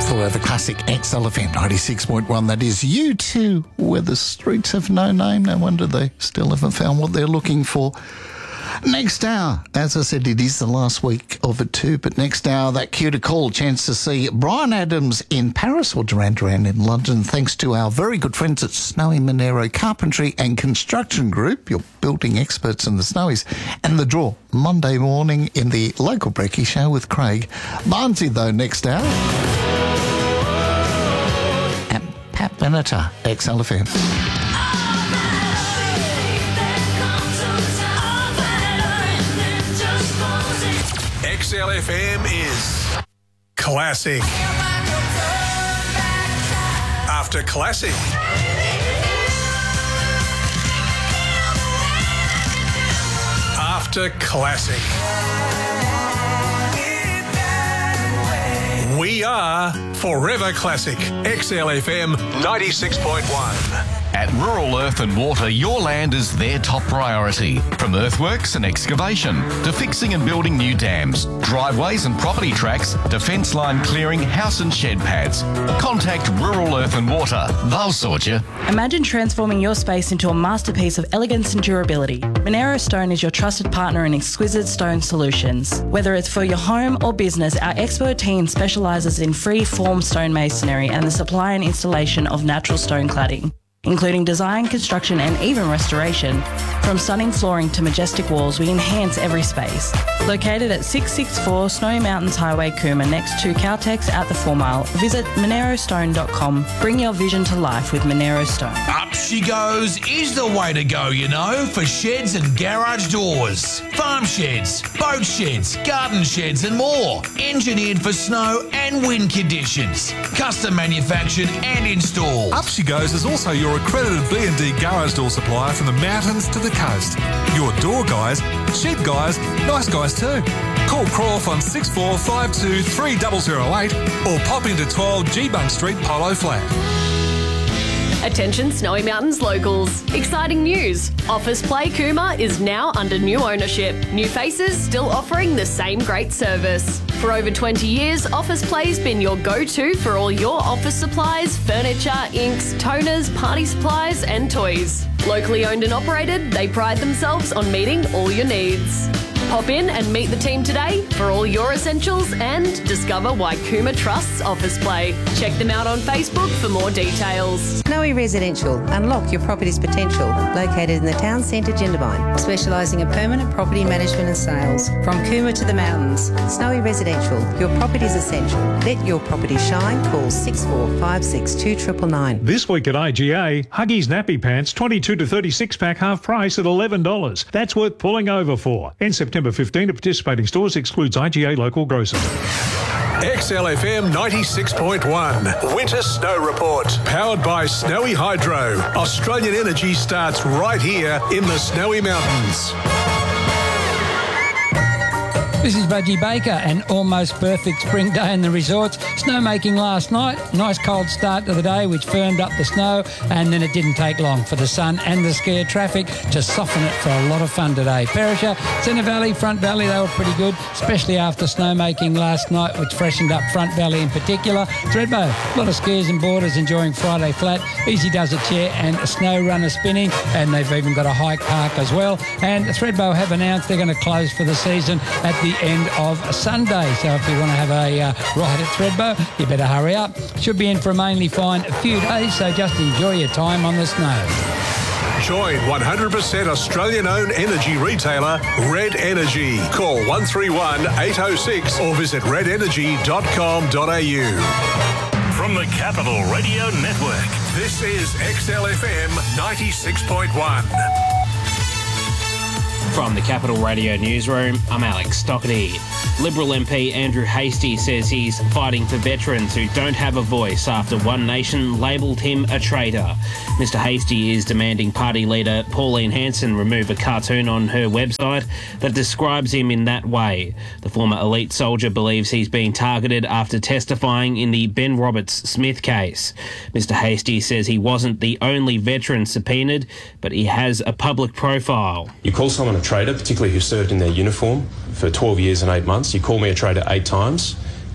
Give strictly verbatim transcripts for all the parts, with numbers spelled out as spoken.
For the classic X L F M ninety-six point one, that is U two, where the streets have no name. No wonder they still haven't found what they're looking for. Next hour, as I said, it is the last week of it too, but next hour, that cue to call, chance to see Brian Adams in Paris or Duran Duran in London, thanks to our very good friends at Snowy Monero Carpentry and Construction Group, your building experts in the Snowies, and the draw Monday morning in the local Brekkie show with Craig Barnesy, though, next hour. And Pat Benatar, X L F M. X L F M is classic. After classic. After classic. We are Forever Classic. X L F M ninety-six point one. At Rural Earth and Water, your land is their top priority. From earthworks and excavation to fixing and building new dams, driveways and property tracks to fence line clearing, house and shed pads. Contact Rural Earth and Water. They'll sort you. Imagine transforming your space into a masterpiece of elegance and durability. Monero Stone is your trusted partner in exquisite stone solutions. Whether it's for your home or business, our expert team specialises in free-form stone masonry and the supply and installation of natural stone cladding, including design, construction and even restoration. From stunning flooring to majestic walls, we enhance every space. Located at six sixty-four Snowy Mountains Highway, Cooma, next to Caltex at the four mile, visit monero stone dot com. Bring your vision to life with Monero Stone. Up She Goes is the way to go, you know, for sheds and garage doors. Farm sheds, boat sheds, garden sheds and more. Engineered for snow and wind conditions. Custom manufactured and installed. Up She Goes is also your accredited B and D garage door supplier from the mountains to the coast. Your door guys, shed guys, nice guys too. Call Croft on six four five two three zero zero eight or pop into twelve G Bunk Street, Polo Flat. Attention Snowy Mountains locals. Exciting news. Office Play Cooma is now under new ownership. New faces still offering the same great service. For over twenty years, Office Play's been your go-to for all your office supplies, furniture, inks, toners, party supplies and toys. Locally owned and operated, they pride themselves on meeting all your needs. Pop in and meet the team today for all your essentials and discover why Cooma trusts Office Play. Check them out on Facebook for more details. Snowy Residential. Unlock your property's potential. Located in the town centre, Jindabyne. Specialising in permanent property management and sales. From Cooma to the mountains. Snowy Residential. Your property's essential. Let your property shine. Call six four five six two nine nine nine. This week at I G A, Huggies Nappy Pants twenty-two to thirty-six pack half price at eleven dollars. That's worth pulling over for. In September fifteenth at participating stores, excludes I G A local grocers. X L F M ninety-six point one. Winter Snow Report. Powered by Snowy Hydro. Australian energy starts right here in the Snowy Mountains. This is Budgie Baker. An almost perfect spring day in the resorts. Snowmaking last night. Nice cold start to the day which firmed up the snow, and then it didn't take long for the sun and the scare traffic to soften it for a lot of fun today. Perisher, Centre Valley, Front Valley, they were pretty good, especially after snowmaking last night, which freshened up Front Valley in particular. Thredbo, a lot of skiers and boarders enjoying Friday flat. Easy Does It chair and a snow runner spinning, and they've even got a hike park as well. And Thredbo have announced they're going to close for the season at the end of Sunday. So if you want to have a uh, ride at Thredbo, you better hurry up. Should be in for a mainly fine a few days, so just enjoy your time on the snow. Join one hundred percent Australian-owned energy retailer Red Energy. Call one three one eight oh six or visit red energy dot com dot a u. From the Capital Radio Network, this is X L F M ninety-six point one. From the Capital Radio Newsroom, I'm Alex Stockerty. Liberal M P Andrew Hastie says he's fighting for veterans who don't have a voice after One Nation labelled him a traitor. Mister Hastie is demanding party leader Pauline Hanson remove a cartoon on her website that describes him in that way. The former elite soldier believes he's been targeted after testifying in the Ben Roberts-Smith case. Mister Hastie says he wasn't the only veteran subpoenaed, but he has a public profile. You call someone a traitor, particularly who served in their uniform for twelve years and eight months. You call me a traitor eight times.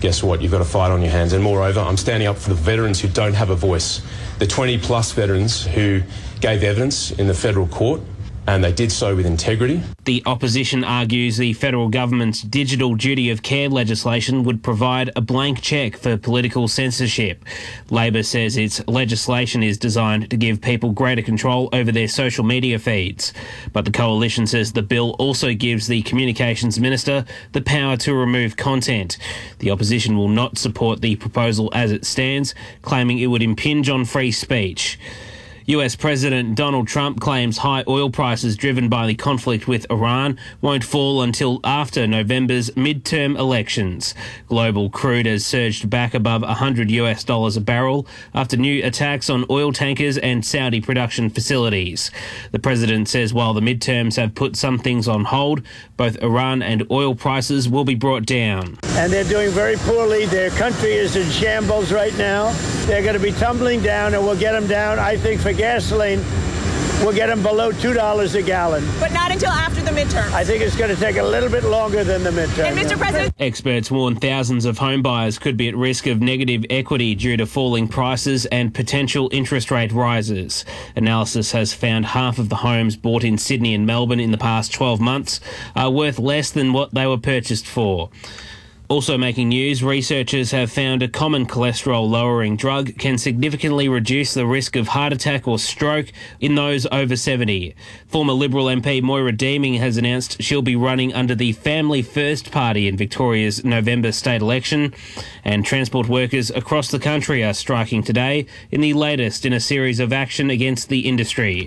guess what? You've got a fight on your hands. And moreover, I'm standing up for the veterans who don't have a voice. The twenty plus veterans who gave evidence in the federal court, and they did so with integrity. The opposition argues the federal government's digital duty of care legislation would provide a blank cheque for political censorship. Labor says its legislation is designed to give people greater control over their social media feeds. But the coalition says the bill also gives the communications minister the power to remove content. The opposition will not support the proposal as it stands, claiming it would impinge on free speech. U S President Donald Trump claims high oil prices driven by the conflict with Iran won't fall until after November's midterm elections. Global crude has surged back above one hundred US dollars a barrel after new attacks on oil tankers and Saudi production facilities. The president says while the midterms have put some things on hold, both Iran and oil prices will be brought down. And they're doing very poorly. Their country is in shambles right now. They're going to be tumbling down, and we'll get them down, I think, for gasoline, we'll get them below two dollars a gallon. But not until after the midterm. I think it's going to take a little bit longer than the midterm. And Mister President... Experts warn thousands of home buyers could be at risk of negative equity due to falling prices and potential interest rate rises. Analysis has found half of the homes bought in Sydney and Melbourne in the past twelve months are worth less than what they were purchased for. Also making news, researchers have found a common cholesterol-lowering drug can significantly reduce the risk of heart attack or stroke in those over seventy. Former Liberal M P Moira Deeming has announced she'll be running under the Family First Party in Victoria's November state election, and transport workers across the country are striking today in the latest in a series of action against the industry.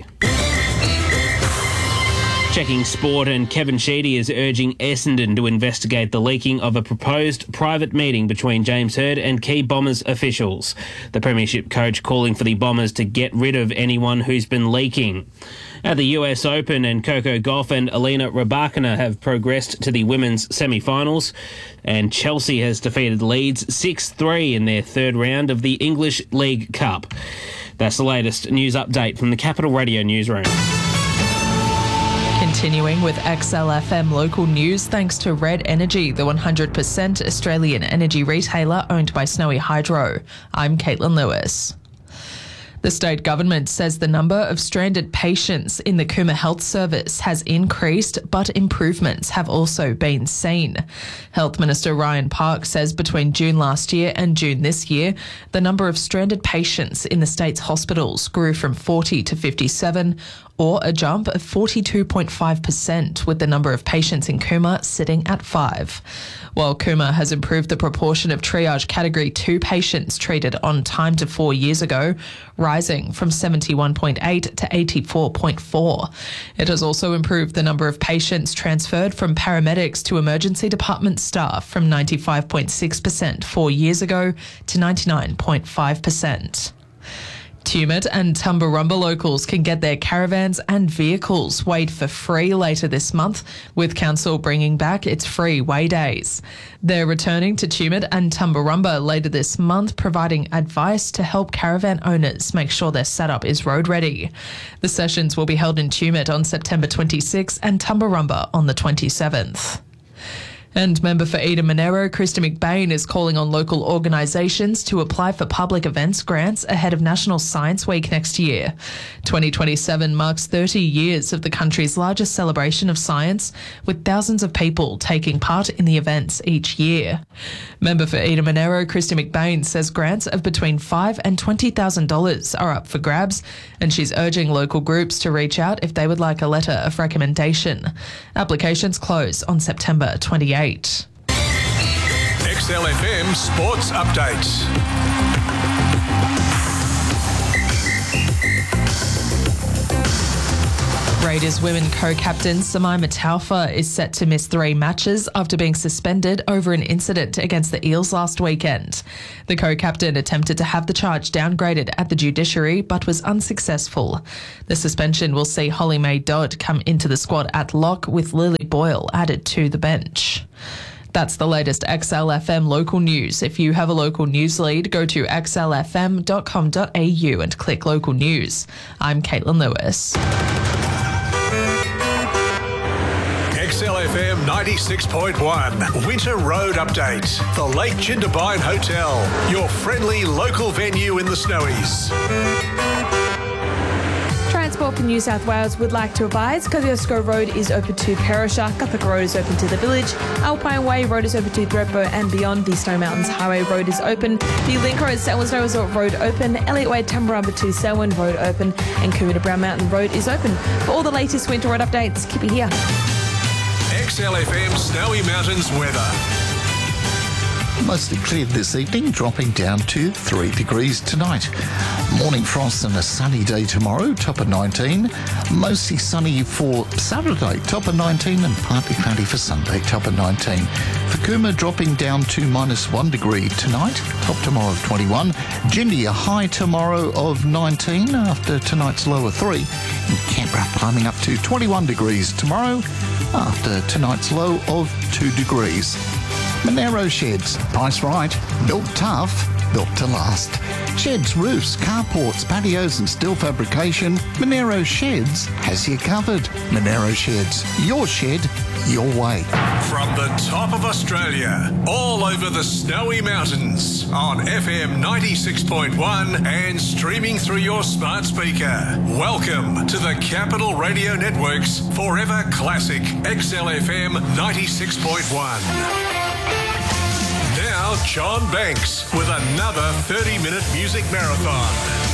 Checking sport, and Kevin Sheedy is urging Essendon to investigate the leaking of a proposed private meeting between James Hird and key Bombers officials. The Premiership coach calling for the Bombers to get rid of anyone who's been leaking. At the U S Open, and Coco Gauff and Alina Rybakina have progressed to the women's semi-finals, and Chelsea has defeated Leeds six three in their third round of the English League Cup. That's the latest news update from the Capital Radio newsroom. Continuing with X L F M local news, thanks to Red Energy, the one hundred percent Australian energy retailer owned by Snowy Hydro. I'm Caitlin Lewis. The state government says the number of stranded patients in the Cooma Health Service has increased, but improvements have also been seen. Health Minister Ryan Park says between June last year and June this year, the number of stranded patients in the state's hospitals grew from forty to fifty-seven, or a jump of forty-two point five percent, with the number of patients in Cooma sitting at five. While Cooma has improved the proportion of triage Category two patients treated on time to four years ago, rising from seventy-one point eight to eighty-four point four. It has also improved the number of patients transferred from paramedics to emergency department staff from ninety-five point six percent four years ago to ninety-nine point five percent. Tumut and Tumbarumba locals can get their caravans and vehicles weighed for free later this month, with Council bringing back its free weigh days. They're returning to Tumut and Tumbarumba later this month, providing advice to help caravan owners make sure their setup is road ready. The sessions will be held in Tumut on September twenty-sixth and Tumbarumba on the twenty-seventh. And member for Eden Monaro, Krista McBain, is calling on local organisations to apply for public events grants ahead of National Science Week next year. twenty twenty-seven marks thirty years of the country's largest celebration of science, with thousands of people taking part in the events each year. Member for Eden Monaro, Krista McBain, says grants of between five thousand dollars and twenty thousand dollars are up for grabs, and she's urging local groups to reach out if they would like a letter of recommendation. Applications close on September twenty-eighth. X L F M Sports Updates. Raiders women co-captain Samaima Taufa is set to miss three matches after being suspended over an incident against the Eels last weekend. The co-captain attempted to have the charge downgraded at the judiciary but was unsuccessful. The suspension will see Holly Mae Dodd come into the squad at lock, with Lily Boyle added to the bench. That's the latest X L F M local news. If you have a local news lead, go to x l f m dot com dot a u and click local news. I'm Caitlin Lewis. X L F M ninety-six point one. Winter Road Update. The Lake Jindabyne Hotel. Your friendly local venue in the Snowies. Transport for New South Wales would like to advise Kosciuszko Road is open to Perisher, Guthrie Road is open to the village, Alpine Way Road is open to Thredbo and beyond, the Snow Mountains Highway Road is open, the Link Road Selwyn Snow Resort Road open, Elliott Way Tumbarumba to Selwyn Road open, and Coombe to Brown Mountain Road is open. For all the latest winter road updates, keep it here. X L F M Snowy Mountains weather. Mostly cleared this evening, dropping down to three degrees tonight. Morning frost and a sunny day tomorrow, top of nineteen. Mostly sunny for Saturday, top of nineteen, and partly cloudy for Sunday, top of nineteen. For Coombe, dropping down to minus one degree tonight, top tomorrow of twenty-one. Jindy, a high tomorrow of nineteen after tonight's low of three. And Canberra climbing up to twenty-one degrees tomorrow after tonight's low of two degrees. Monero Sheds, price right, built tough, built to last. Sheds, roofs, carports, patios and steel fabrication, Monero Sheds has you covered. Monero Sheds, your shed, your way. From the top of Australia, all over the Snowy Mountains, on F M ninety-six point one and streaming through your smart speaker. Welcome to the Capital Radio Network's Forever Classic X L F M ninety-six point one. Now, John Banks with another thirty-minute music marathon.